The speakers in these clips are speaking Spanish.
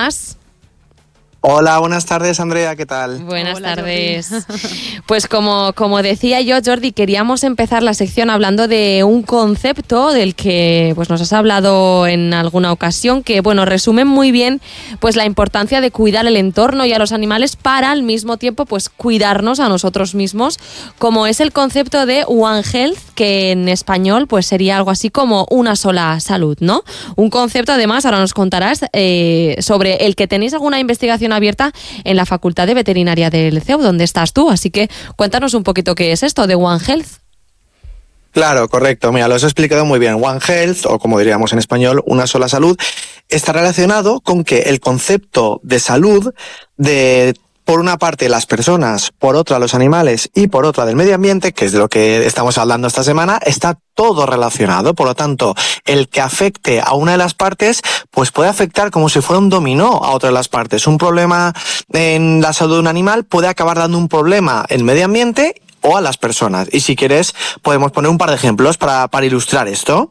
estás? Hola, buenas tardes, Andrea, ¿qué tal? Buenas Hola, tardes. Pues como decía yo, Jordi, queríamos empezar la sección hablando de un concepto del que pues nos has hablado en alguna ocasión, que resume muy bien pues la importancia de cuidar el entorno y a los animales para al mismo tiempo pues cuidarnos a nosotros mismos, como es el concepto de One Health, que en español pues sería algo así como una sola salud, ¿no? Un concepto, además, ahora nos contarás sobre el que tenéis alguna investigación abierta en la Facultad de Veterinaria del CEU, donde estás tú. Así que cuéntanos un poquito qué es esto de One Health. Claro, correcto. Mira, lo has explicado muy bien. One Health, o como diríamos en español, una sola salud, está relacionado con que el concepto de salud por una parte las personas, por otra los animales y por otra del medio ambiente, que es de lo que estamos hablando esta semana, está todo relacionado. Por lo tanto, el que afecte a una de las partes, pues puede afectar como si fuera un dominó a otra de las partes. Un problema en la salud de un animal puede acabar dando un problema en el medio ambiente o a las personas. Y si quieres, podemos poner un par de ejemplos para ilustrar esto.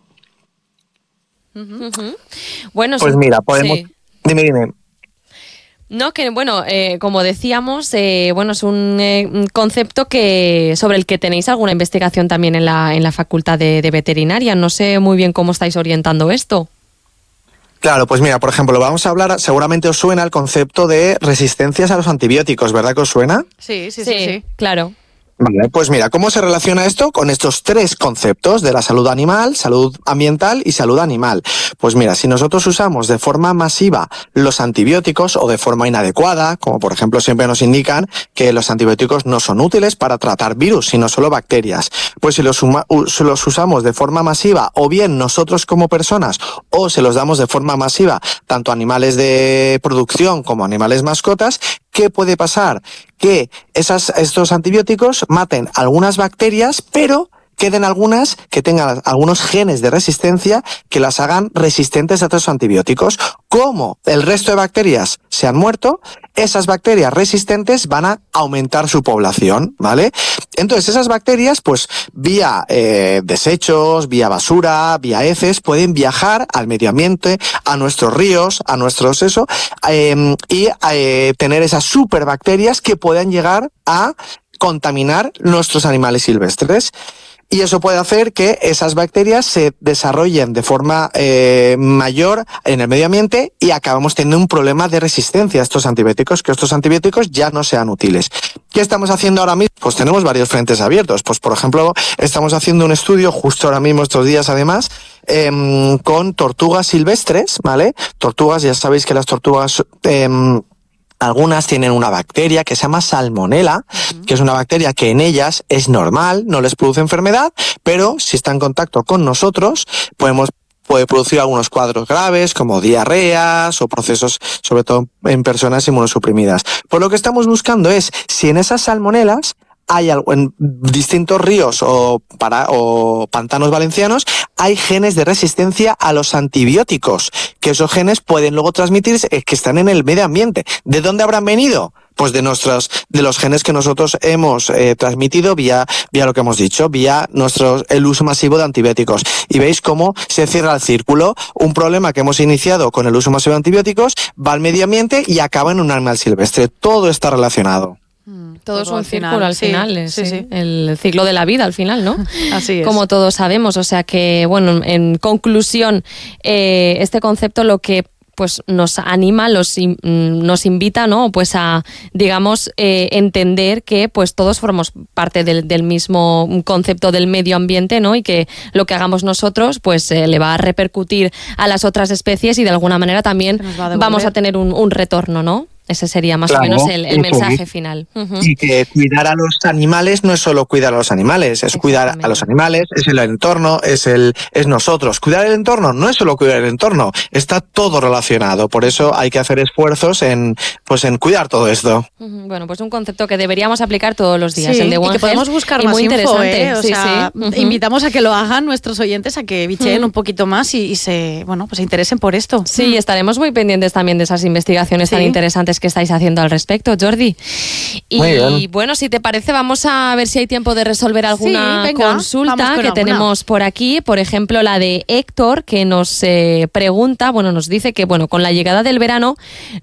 Uh-huh. Bueno, pues mira, podemos... Sí. Dime. No, que como decíamos, es un concepto sobre el que tenéis alguna investigación también en la Facultad de Veterinaria. No sé muy bien cómo estáis orientando esto. Claro, pues mira, por ejemplo, vamos a hablar, seguramente os suena el concepto de resistencias a los antibióticos, ¿verdad que os suena? Sí, claro. Vale, pues mira, ¿cómo se relaciona esto con estos tres conceptos de la salud animal, salud ambiental y salud animal? Pues mira, si nosotros usamos de forma masiva los antibióticos o de forma inadecuada, como por ejemplo siempre nos indican que los antibióticos no son útiles para tratar virus, sino solo bacterias, pues si los usamos de forma masiva, o bien nosotros como personas, o se los damos de forma masiva tanto a animales de producción como a animales mascotas, ¿qué puede pasar? Que estos antibióticos maten algunas bacterias, pero queden algunas que tengan algunos genes de resistencia que las hagan resistentes a estos antibióticos. Como el resto de bacterias se han muerto, esas bacterias resistentes van a aumentar su población, ¿vale? Entonces esas bacterias, pues vía desechos, vía basura, vía heces, pueden viajar al medio ambiente, a nuestros ríos, a nuestros y tener esas superbacterias que puedan llegar a contaminar nuestros animales silvestres. Y eso puede hacer que esas bacterias se desarrollen de forma mayor en el medio ambiente y acabamos teniendo un problema de resistencia a estos antibióticos, que estos antibióticos ya no sean útiles. ¿Qué estamos haciendo ahora mismo? Pues tenemos varios frentes abiertos. Pues por ejemplo, estamos haciendo un estudio justo ahora mismo, estos días además, con tortugas silvestres, ¿vale? Tortugas, ya sabéis que las tortugas... algunas tienen una bacteria que se llama Salmonella, que es una bacteria que en ellas es normal, no les produce enfermedad, pero si está en contacto con nosotros, puede producir algunos cuadros graves como diarreas o procesos, sobre todo en personas inmunosuprimidas. Pues lo que estamos buscando es si en esas salmonelas hay en distintos ríos o pantanos valencianos hay genes de resistencia a los antibióticos, que esos genes pueden luego transmitirse, que están en el medio ambiente. ¿De dónde habrán venido? Pues de los genes que nosotros hemos transmitido vía lo que hemos dicho, vía el uso masivo de antibióticos. Y veis cómo se cierra el círculo. Un problema que hemos iniciado con el uso masivo de antibióticos va al medio ambiente y acaba en un animal silvestre. Todo está relacionado. Todo es un círculo al final, sí. El ciclo de la vida al final, ¿no? Así es. Como todos sabemos, o sea que, en conclusión, este concepto lo que pues nos anima, nos invita, ¿no? Pues a, digamos, entender que pues todos formamos parte del mismo concepto del medio ambiente, ¿no? Y que lo que hagamos nosotros pues le va a repercutir a las otras especies y de alguna manera también vamos a tener un retorno, ¿no? Ese sería más o menos el mensaje final. Uh-huh. Y que cuidar a los animales no es solo cuidar a los animales, es cuidar a los animales, es el entorno, es nosotros. Cuidar el entorno no es solo cuidar el entorno, está todo relacionado. Por eso hay que hacer esfuerzos en cuidar todo esto. Uh-huh. Bueno, pues un concepto que deberíamos aplicar todos los días, sí, el de One y que podemos buscar y más muy info, interesante. O sea, invitamos a que lo hagan nuestros oyentes, a que bicheen un poquito más y se interesen por esto. Sí, estaremos muy pendientes también de esas investigaciones tan interesantes que estáis haciendo al respecto, Jordi. Y bueno, si te parece, vamos a ver si hay tiempo de resolver alguna consulta que tenemos por aquí. Por ejemplo, la de Héctor, que nos pregunta, nos dice que con la llegada del verano